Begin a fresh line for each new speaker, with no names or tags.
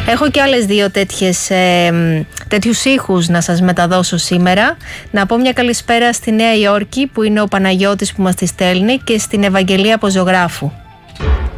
Έχω και άλλες δύο τέτοιους ήχους να σας μεταδώσω σήμερα. Να πω μια καλησπέρα στη Νέα Υόρκη που είναι ο Παναγιώτης που μας τη στέλνει και στην Ευαγγελία από Ζωγράφου.